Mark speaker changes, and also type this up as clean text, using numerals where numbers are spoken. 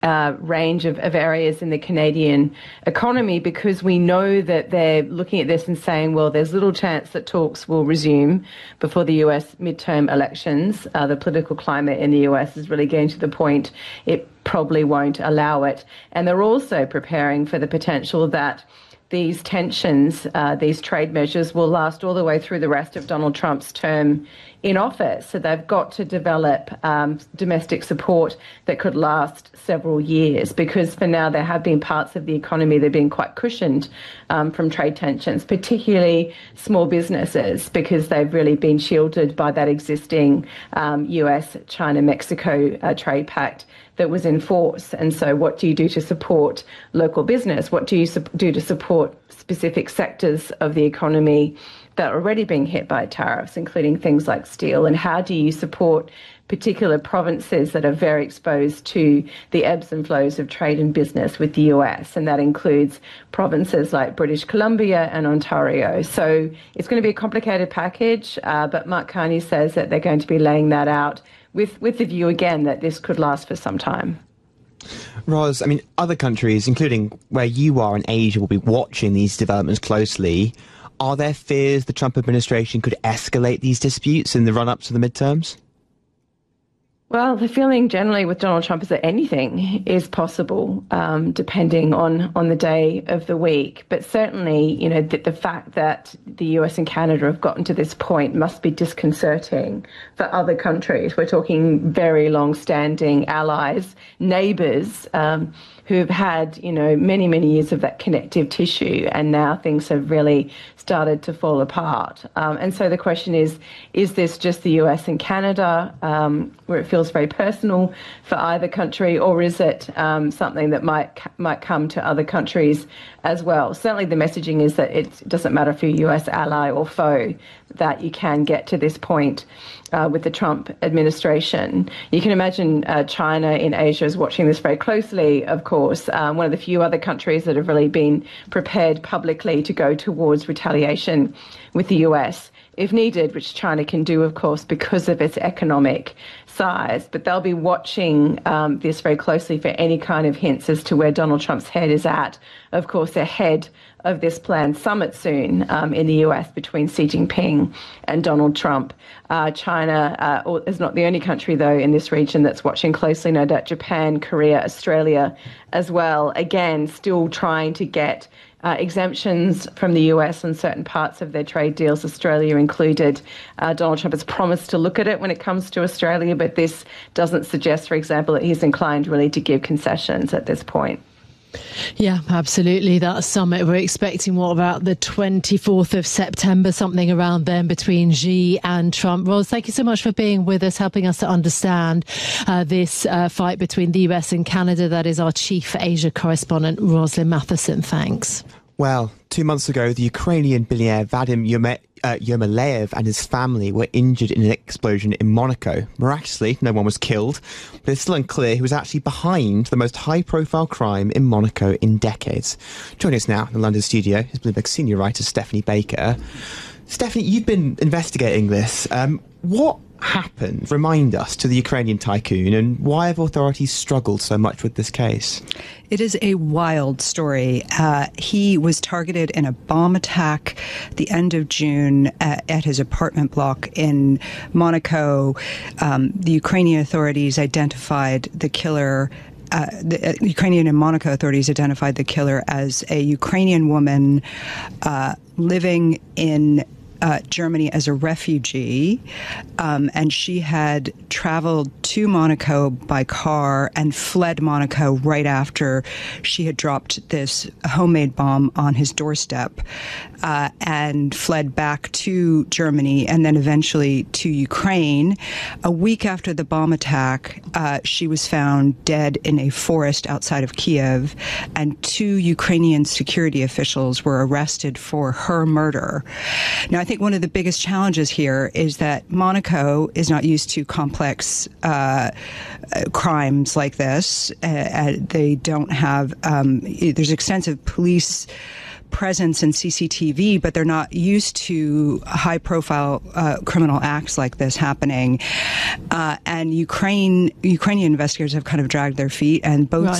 Speaker 1: range of areas in the Canadian economy, because we know that they're looking at this and saying, well, there's little chance that talks will resume before the US midterm elections. The political climate in the US is really getting to the point it probably won't allow it. And they're also preparing for the potential that these tensions, these trade measures will last all the way through the rest of Donald Trump's term in office. So they've got to develop domestic support that could last several years, because for now there have been parts of the economy that have been quite cushioned from trade tensions, particularly small businesses, because they've really been shielded by that existing US, China, Mexico trade pact that was in force. And so what do you do to support local business? What do you do to support specific sectors of the economy that are already being hit by tariffs, including things like steel? And how do you support particular provinces that are very exposed to the ebbs and flows of trade and business with the US? And that includes provinces like British Columbia and Ontario. So it's going to be a complicated package, but Mark Carney says that they're going to be laying that out with the view, again, that this could last for some time.
Speaker 2: Ros, I mean, other countries, including where you are in Asia, will be watching these developments closely. Are there fears the Trump administration could escalate these disputes in the run-up to the midterms?
Speaker 1: Well, the feeling generally with Donald Trump is that anything is possible, depending on the day of the week. But certainly, you know, the fact that the US and Canada have gotten to this point must be disconcerting for other countries. We're talking very long-standing allies, neighbours, who have had, you know, many, many years of that connective tissue, and now things have really started to fall apart. And so the question is this just the US and Canada, where it feels very personal for either country, or is it something that might come to other countries as well? Certainly the messaging is that it doesn't matter if you're a US ally or foe, that you can get to this point with the Trump administration. You can imagine China in Asia is watching this very closely, of course. One of the few other countries that have really been prepared publicly to go towards retaliation with the US if needed, which China can do, of course, because of its economic size. But they'll be watching this very closely for any kind of hints as to where Donald Trump's head is at, of course, ahead of this planned summit soon in the US between Xi Jinping and Donald Trump. China is not the only country, though, in this region that's watching closely. No doubt Japan, Korea, Australia as well. Again, still trying to get exemptions from the US on certain parts of their trade deals, Australia included. Donald Trump has promised to look at it when it comes to Australia, but this doesn't suggest, for example, that he's inclined really to give concessions at this point.
Speaker 3: Yeah, absolutely. That summit, we're expecting, what, about the 24th of September, something around then, between Xi and Trump. Ros, thank you so much for being with us, helping us to understand this fight between the US and Canada. That is our chief Asia correspondent, Roslyn Matheson. Thanks.
Speaker 2: Well, 2 months ago, the Ukrainian billionaire Vadim Yermolayev and his family were injured in an explosion in Monaco. Miraculously, no one was killed, but it's still unclear who was actually behind the most high-profile crime in Monaco in decades. Joining us now in the London studio is Bloomberg senior writer Stephanie Baker. Stephanie, you've been investigating this. What happened, remind us, to the Ukrainian tycoon, and why have authorities struggled so much with this case?
Speaker 4: It is a wild story. He was targeted in a bomb attack the end of June at his apartment block in Monaco. The Ukrainian authorities identified the killer. The Ukrainian and Monaco authorities identified the killer as a Ukrainian woman living in Germany as a refugee, and she had traveled to Monaco by car and fled Monaco right after she had dropped this homemade bomb on his doorstep, and fled back to Germany and then eventually to Ukraine. A week after the bomb attack, she was found dead in a forest outside of Kiev, and 2 Ukrainian security officials were arrested for her murder. Now, I think one of the biggest challenges here is that Monaco is not used to complex crimes like this. They don't have, there's extensive police presence in CCTV, but they're not used to high-profile criminal acts like this happening. And Ukrainian investigators have kind of dragged their feet, and both